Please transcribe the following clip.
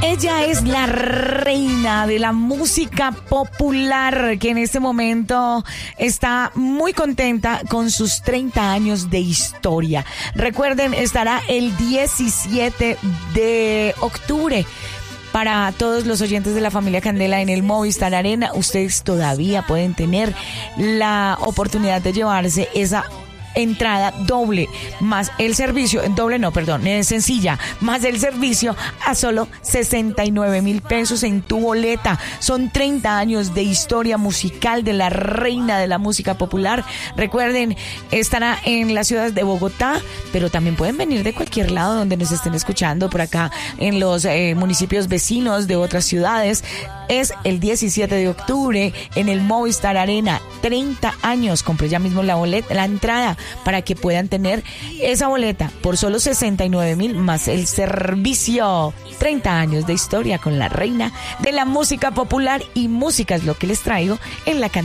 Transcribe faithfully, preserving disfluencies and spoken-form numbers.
Ella es la reina de la música popular, que en este momento está muy contenta con sus treinta años de historia. Recuerden, estará el diecisiete de octubre. Para todos los oyentes de la familia Candela en el Movistar Arena, ustedes todavía pueden tener la oportunidad de llevarse esa entrada doble, más el servicio, doble no, perdón, es sencilla, más el servicio a solo sesenta y nueve mil pesos en tu boleta. Son treinta años de historia musical de la reina de la música popular. Recuerden, estará en las ciudades de Bogotá, pero también pueden venir de cualquier lado donde nos estén escuchando, por acá en los eh, municipios vecinos de otras ciudades. Es el diecisiete de octubre en el Movistar Arena, treinta años. Compré ya mismo la boleta, la entrada, para que puedan tener esa boleta por solo sesenta y nueve mil más el servicio. treinta años de historia con la reina de la música popular, y música es lo que les traigo en la cantidad.